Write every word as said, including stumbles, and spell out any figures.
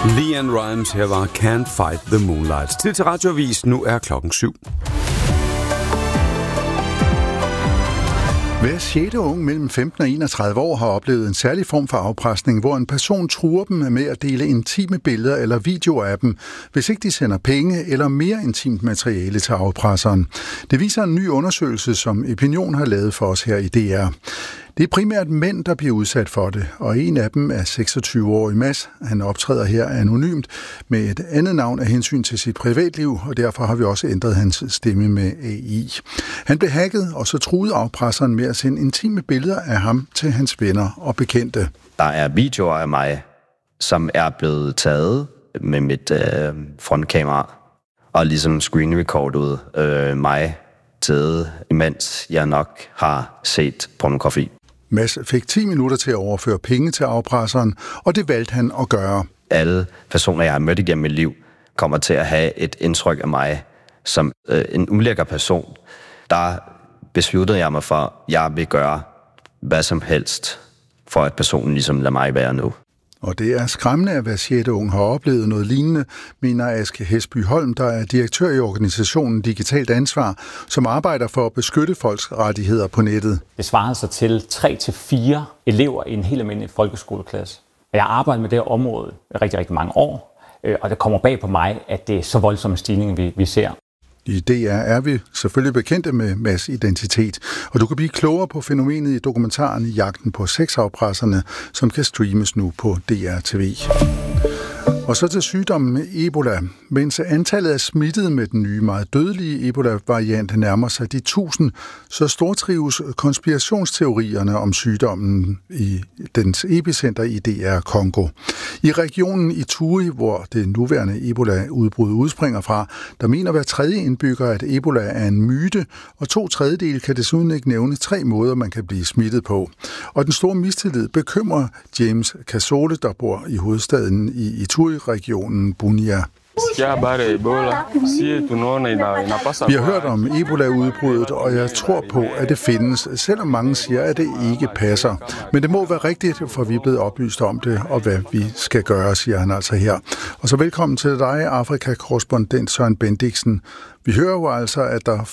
LeAnn Rimes her var Can't Fight the Moonlight. Tid til radioavis, nu er klokken syv. Hver sjette ung mellem femten og enogtredive år har oplevet en særlig form for afpresning, hvor en person truer dem med at dele intime billeder eller videoer af dem, hvis ikke de sender penge eller mere intimt materiale til afpresseren. Det viser en ny undersøgelse, som Opinion har lavet for os her i D R. Det er primært mænd, der bliver udsat for det, og en af dem er seksogtyve-årig Mads. Han optræder her anonymt med et andet navn af hensyn til sit privatliv, og derfor har vi også ændret hans stemme med A I. Han blev hacket, og så truede afpresseren med at sende intime billeder af ham til hans venner og bekendte. Der er videoer af mig, som er blevet taget med mit øh, frontkamera, og ligesom screenrecordet øh, mig taget, imens jeg nok har set pornografi. Mads fik ti minutter til at overføre penge til afpresseren, og det valgte han at gøre. Alle personer, jeg har mødt igennem mit liv, kommer til at have et indtryk af mig som øh, en ulækker person. Der besluttede jeg mig for, at jeg vil gøre hvad som helst, for at personen ligesom lader mig være nu. Og det er skræmmende, at hver sjette ung har oplevet noget lignende, mener Aske Hesby Holm, der er direktør i organisationen Digitalt Ansvar, som arbejder for at beskytte folks rettigheder på nettet. Det svarer sig til tre til fire elever i en helt almindelig folkeskoleklasse. Jeg har arbejdet med det her område i rigtig, rigtig mange år, og det kommer bag på mig, at det er så voldsomme stigninger, vi, vi ser. I D R er vi selvfølgelig bekendte med Mads' identitet, og du kan blive klogere på fænomenet i dokumentaren Jagten på sexafpresserne, som kan streames nu på D R T V. Og så til sygdommen Ebola. Mens antallet af smittede med den nye, meget dødelige Ebola-variant nærmer sig de tusind, så stortrives konspirationsteorierne om sygdommen i dens epicenter i D R Kongo. I regionen Ituri, hvor det nuværende Ebola-udbrud udspringer fra, der mener hver tredje indbygger, at Ebola er en myte, og to tredjedel kan desuden ikke nævne tre måder, man kan blive smittet på. Og den store mistillid bekymrer James Kasole, der bor i hovedstaden i Ituri-regionen Bunia. Vi har hørt om Ebola-udbruddet, og jeg tror på, at det findes, selvom mange siger, at det ikke passer. Men det må være rigtigt, for vi er blevet oplyst om det, og hvad vi skal gøre, siger han altså her. Og så velkommen til dig, Afrika-korrespondent Søren Bendiksen. Vi hører jo altså, at der